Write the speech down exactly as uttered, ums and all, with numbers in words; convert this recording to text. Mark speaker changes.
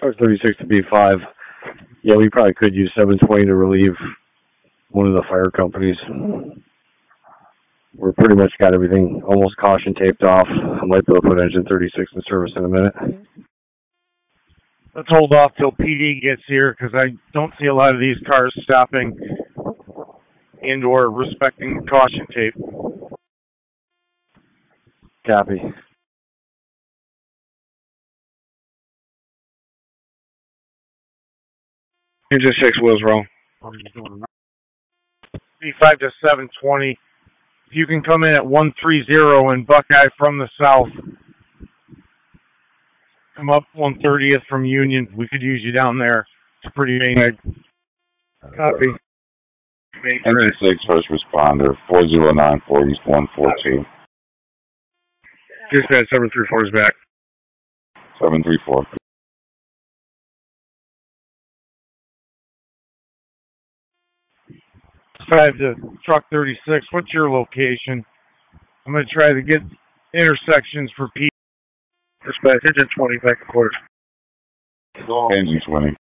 Speaker 1: Truck thirty-six to B five. Yeah, we probably could use seven twenty to relieve one of the fire companies. We're pretty much got everything almost caution taped off. I might be able to put engine thirty-six in service in a minute.
Speaker 2: Let's hold off till P D gets here because I don't see a lot of these cars stopping and or respecting caution tape.
Speaker 1: Copy.
Speaker 2: Engine six wheels wrong. B five to seven twenty. If you can come in at one thirty and Buckeye from the south, come up one thirtieth from Union. We could use you down there. It's a pretty main. Copy.
Speaker 3: Engine six first responder, four zero nine four East one fourteen.
Speaker 2: Dispatch seven three four is back.
Speaker 3: seven three four.
Speaker 2: Five to truck thirty-six. What's your location? I'm going to try to get intersections for P. Dispatch engine twenty back and quarters.
Speaker 3: Engine twenty.